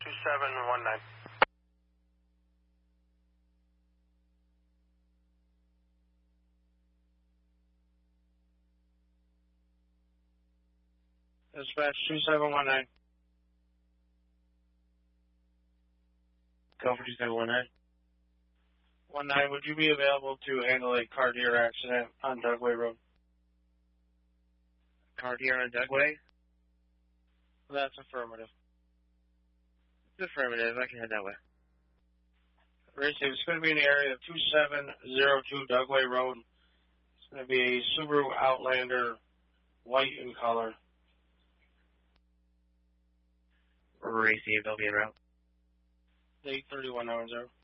2719. Dispatch 2719. Go for 2719. 19, would you be available to handle a car deer accident on Dugway Road? Car deer on Dugway? That's affirmative. It's affirmative. I can head that way. Racing, it's going to be in the area of 2702 Dugway Road. It's going to be a Subaru Outlander, white in color. Receive, they'll be en route. 83190.